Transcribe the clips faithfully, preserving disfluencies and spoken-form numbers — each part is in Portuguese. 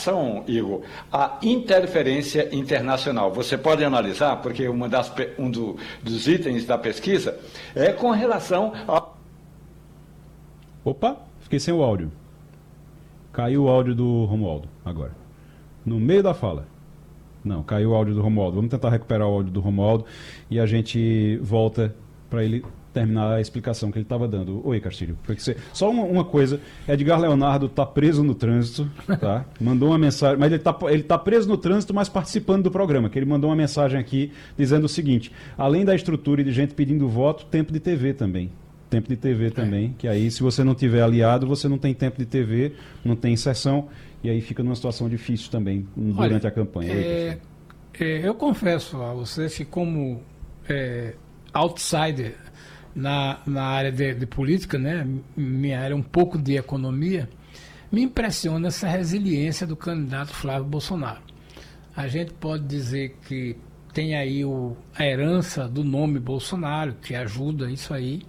relação, Igor, à interferência internacional. Você pode analisar, porque uma das, um do, dos itens da pesquisa é com relação a... Opa, fiquei sem o áudio. Caiu o áudio do Romualdo agora. No meio da fala. Não, caiu o áudio do Romualdo. Vamos tentar recuperar o áudio do Romualdo e a gente volta para ele terminar a explicação que ele estava dando. Oi, Castilho. Você... Só uma, uma coisa, Edgar Leonardo está preso no trânsito, tá? Mandou uma mensagem, mas ele está ele tá preso no trânsito, mas participando do programa, que ele mandou uma mensagem aqui dizendo o seguinte: além da estrutura e de gente pedindo voto, tempo de T V também. Tempo de T V também, que aí se você não tiver aliado, você não tem tempo de T V, não tem inserção, e aí fica numa situação difícil também durante Olha, a campanha. É, é, eu confesso a você que como é, outsider na, na área de, de política, né, minha área é um pouco de economia, me impressiona essa resiliência do candidato Flávio Bolsonaro. A gente pode dizer que tem aí o, a herança do nome Bolsonaro, que ajuda isso aí,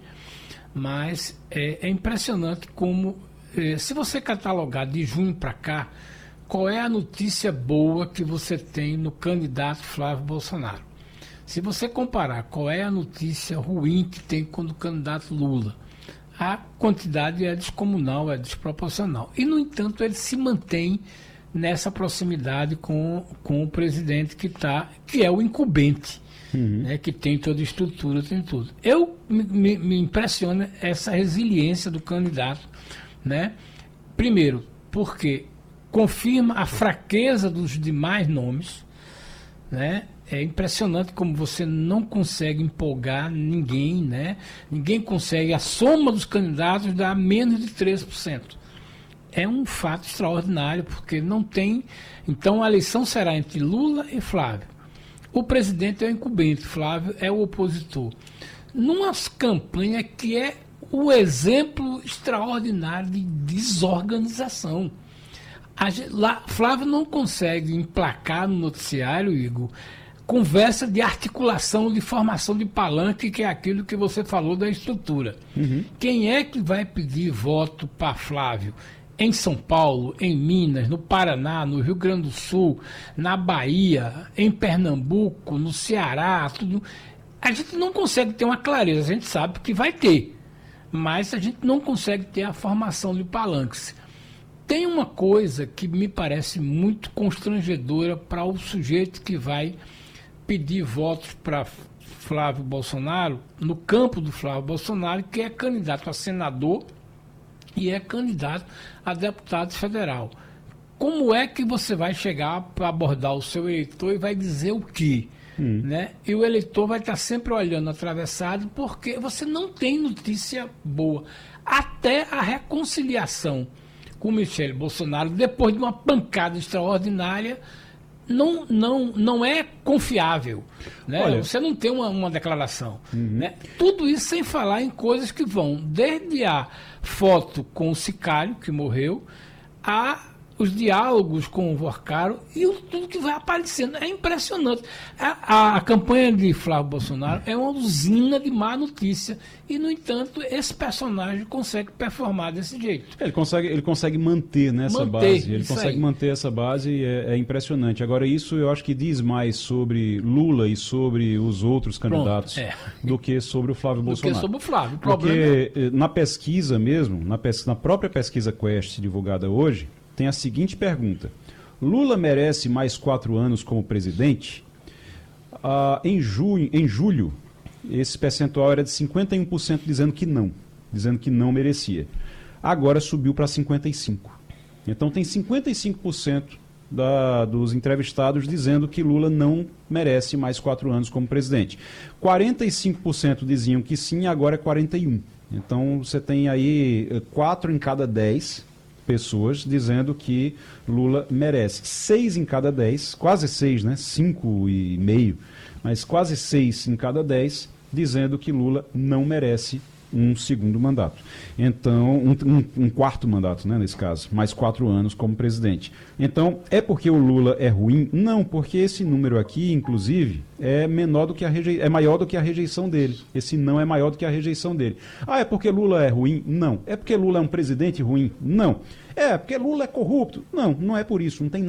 mas é, é impressionante como, é, se você catalogar de junho para cá, qual é a notícia boa que você tem no candidato Flávio Bolsonaro? Se você comparar qual é a notícia ruim que tem com o candidato Lula, a quantidade é descomunal, é desproporcional. E, no entanto, ele se mantém nessa proximidade com, com o presidente que, tá, que é o incumbente. Uhum. Né, que tem toda a estrutura, tem tudo. Eu me, me impressiona essa resiliência do candidato, né? Primeiro, porque confirma a fraqueza dos demais nomes, né? É impressionante como você não consegue empolgar ninguém, né? Ninguém consegue, a soma dos candidatos dá menos de três por cento. É um fato extraordinário, porque não tem... Então, a eleição será entre Lula e Flávio. O presidente é o incumbente, Flávio é o opositor. Numa campanha que é o exemplo extraordinário de desorganização. A gente, lá, Flávio não consegue emplacar no noticiário, Igor, conversa de articulação, de formação de palanque, que é aquilo que você falou da estrutura. Uhum. Quem é que vai pedir voto para Flávio? Em São Paulo, em Minas, no Paraná, no Rio Grande do Sul, na Bahia, em Pernambuco, no Ceará, tudo. A gente não consegue ter uma clareza, a gente sabe que vai ter, mas a gente não consegue ter a formação de palanques. Tem uma coisa que me parece muito constrangedora para o sujeito que vai pedir votos para Flávio Bolsonaro, no campo do Flávio Bolsonaro, que é candidato a senador e é candidato a deputado federal. Como é que você vai chegar para abordar o seu eleitor e vai dizer o quê? Hum. Né? E o eleitor vai estar sempre olhando atravessado, porque você não tem notícia boa. Até a reconciliação com Michele Bolsonaro, depois de uma pancada extraordinária, não, não, não é confiável. Né? Olha, você não tem uma, uma declaração. Uhum. Né? Tudo isso sem falar em coisas que vão desde a foto com o sicário, que morreu, a os diálogos com o Vorcaro e o, tudo que vai aparecendo. É impressionante. A, a, a campanha de Flávio Bolsonaro é uma usina de má notícia e, no entanto, esse personagem consegue performar desse jeito. Ele consegue, ele consegue manter nessa manter, base. Ele consegue aí. manter essa base e é, é impressionante. Agora, isso eu acho que diz mais sobre Lula e sobre os outros candidatos Pronto, é. do que sobre o Flávio do Bolsonaro. Do que sobre o Flávio. O Porque é... na pesquisa mesmo, na, pes na própria pesquisa Quest divulgada hoje, tem a seguinte pergunta: Lula merece mais quatro anos como presidente? Ah, em, junho, em julho, esse percentual era de cinquenta e um por cento dizendo que não, dizendo que não merecia. Agora subiu para cinquenta e cinco por cento. Então tem cinquenta e cinco por cento da, dos entrevistados dizendo que Lula não merece mais quatro anos como presidente. quarenta e cinco por cento diziam que sim, agora é quarenta e um por cento. Então você tem aí quatro em cada dez pessoas dizendo que Lula merece. Seis em cada dez, quase seis, né? Cinco e meio, mas quase seis em cada dez dizendo que Lula não merece um segundo mandato. Então, um, um, um quarto mandato, né, nesse caso, mais quatro anos como presidente. Então, é porque o Lula é ruim? Não, porque esse número aqui, inclusive, é menor do que a reje... é maior do que a rejeição dele. Esse não é maior do que a rejeição dele. Ah, é porque Lula é ruim? Não. É porque Lula é um presidente ruim? Não. É porque Lula é corrupto? Não, não é por isso, não tem